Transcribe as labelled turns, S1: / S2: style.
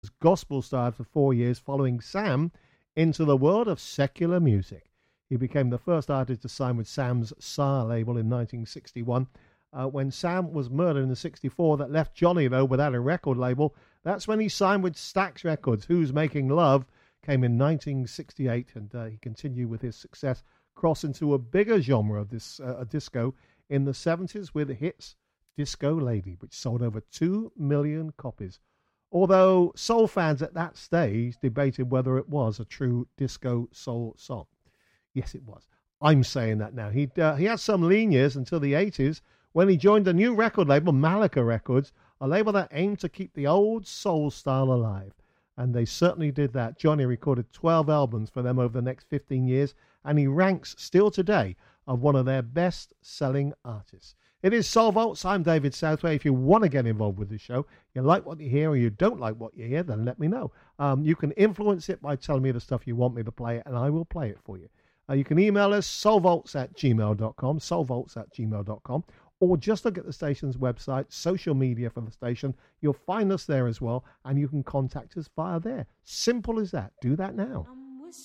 S1: gospel star for 4 years, following Sam into the world of secular music. He became the first artist to sign with Sam's Sire label in 1961. When Sam was murdered in '64, that left Johnny, though, without a record label. That's when he signed with Stax Records. Who's Making Love came in 1968, and he continued with his success, cross into a bigger genre of disco in the '70s with hits Disco Lady, which sold over 2 million copies. Although soul fans at that stage debated whether it was a true disco soul song. Yes, it was. I'm saying that now. He had some lean years until the '80s when he joined a new record label, Malika Records, a label that aimed to keep the old soul style alive. And they certainly did that. Johnny recorded 12 albums for them over the next 15 years, and he ranks still today of one of their best-selling artists. It is Soul Vaults. I'm David Southway. If you want to get involved with the show, you like what you hear or you don't like what you hear, then let me know. You can influence it by telling me the stuff you want me to play, and I will play it for you. You can email us, soulvaults@gmail.com, soulvaults@gmail.com, or just look at the station's website, social media for the station. You'll find us there as well, and you can contact us via there. Simple as that. Do that now.